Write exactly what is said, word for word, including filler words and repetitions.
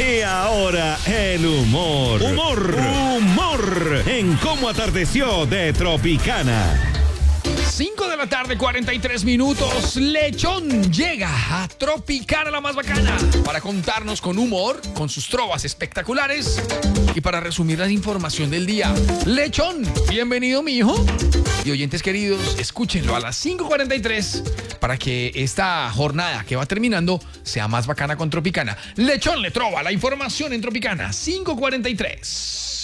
Y ahora el humor. Humor. Humor. En Cómo Atardeció de Tropicana. cinco de la tarde, cuarenta y tres minutos. Lechón llega a Tropicana, la más bacana, para contarnos con humor, con sus trovas espectaculares y para resumir la información del día. Lechón, bienvenido, mi hijo. Y oyentes queridos, escúchenlo a las cinco cuarenta y tres para que esta jornada que va terminando sea más bacana con Tropicana. Lechón le trova la información en Tropicana, cinco cuarenta y tres.